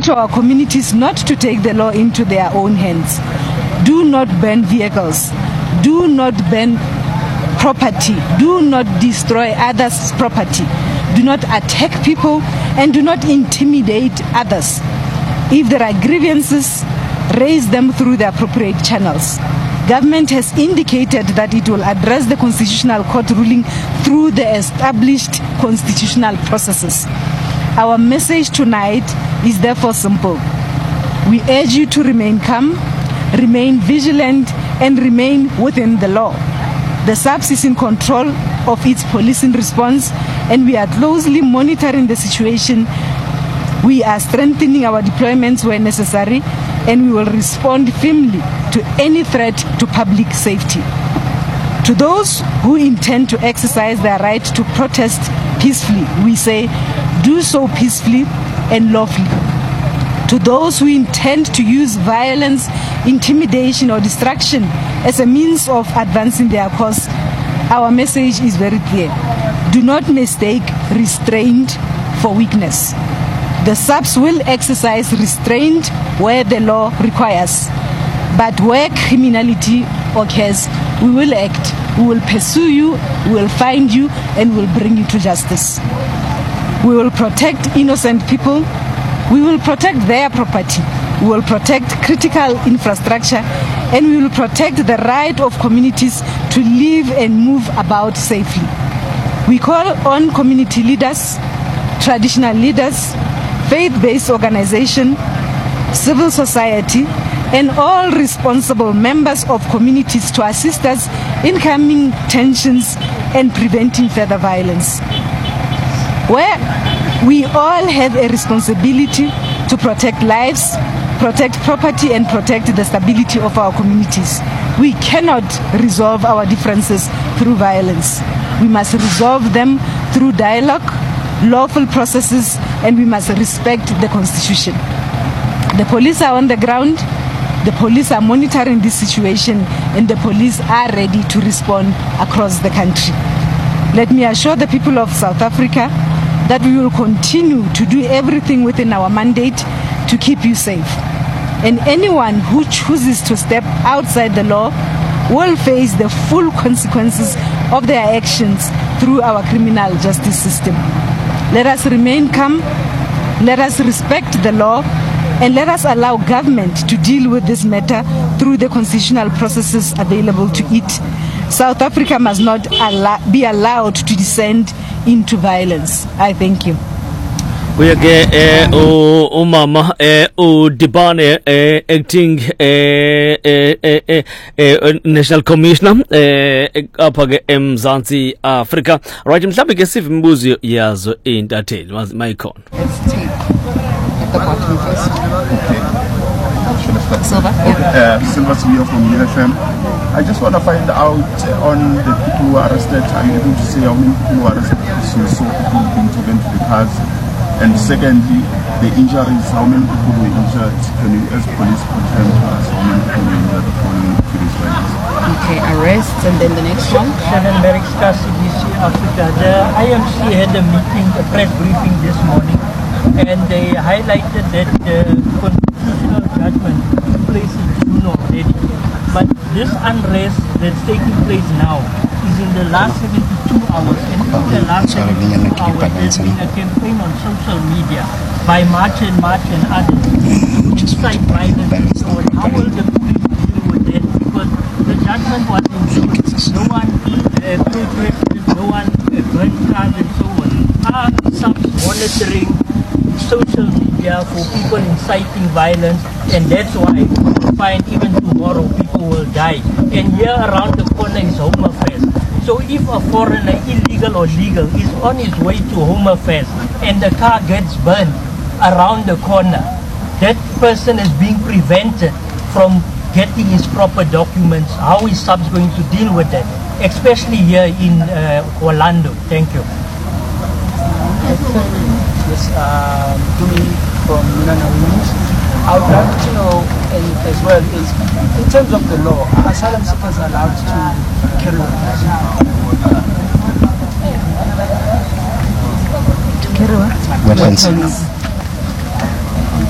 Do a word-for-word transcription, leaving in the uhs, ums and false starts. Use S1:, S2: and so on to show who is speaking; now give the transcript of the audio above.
S1: to our communities not to take the law into their own hands. Do not burn vehicles. Do not burn property. Do not destroy others' property. Do not attack people and do not intimidate others. If there are grievances, raise them through the appropriate channels. Government has indicated that it will address the Constitutional Court ruling through the established constitutional processes. Our message tonight is therefore simple. We urge you to remain calm, remain vigilant, and remain within the law. The SAPS is in control of its policing response, and we are closely monitoring the situation. We are strengthening our deployments where necessary, and we will respond firmly to any threat to public safety. To those who intend to exercise their right to protest peacefully, we say, do so peacefully and lawfully. To those who intend to use violence, intimidation, or distraction as a means of advancing their cause, our message is very clear. Do not mistake restraint for weakness. The SAPS will exercise restraint where the law requires. But where criminality occurs, we will act. We will pursue you, we will find you, and we will bring you to justice. We will protect innocent people. We will protect their property. We will protect critical infrastructure, and we will protect the right of communities to live and move about safely. We call on community leaders, traditional leaders, faith-based organizations, civil society, and all responsible members of communities to assist us in calming tensions and preventing further violence. Where we all have a responsibility to protect lives, protect property, and protect the stability of our communities. We cannot resolve our differences through violence. We must resolve them through dialogue, lawful processes, and we must respect the Constitution. The police are on the ground, the police are monitoring this situation, and the police are ready to respond across the country. Let me assure the people of South Africa that we will continue to do everything within our mandate to keep you safe. And anyone who chooses to step outside the law will face the full consequences of their actions through our criminal justice system. Let us remain calm, let us respect the law, and let us allow government to deal with this matter through the constitutional processes available to it. South Africa must not allow, be allowed to descend into violence. I thank you.
S2: We are o o mama o Dibane acting National Commissioner apha eMzantsi Afrika. Right, mhlawumbe ke sive imibuzo yazo entertain mayikhona.
S3: Silva, yeah. uh, Silva Silva from U F M. I just want to find out on the people who are arrested. Are you able to say how many people who are arrested? So, so people being taken to the cars. And secondly, the injuries. How many people were injured? Can you, as police, confirm to us how many people were injured following these violence?
S4: Okay, arrests, and then the next one.
S5: Shannon Merrick, Star C B C Africa. The I M C had a meeting, a press briefing this morning, and they highlighted that the constitutional judgment took place in June already. But this unrest that's taking place now is in the last seventy-two hours, and in the last seventy-two hours there's been a campaign on social media by March and March and others to incite violence and so on. How will the police deal with that? Because the judgment was in June. No one uh, protested, no one uh, burned cars and so on. Are some monitoring social media for people inciting violence, and that's why you find even tomorrow people will die. And here around the corner is Home Affairs. So if a foreigner, illegal or legal, is on his way to Home Affairs and the car gets burned around the corner, that person is being prevented from getting his proper documents. How is SAPS going to deal with that? Especially here in uh, Orlando. Thank you.
S6: Yes, um, from Minana News. I would like to know and as well is, in terms of the law, are asylum seekers allowed to carry weapons?
S1: To carry what?
S6: Weapons.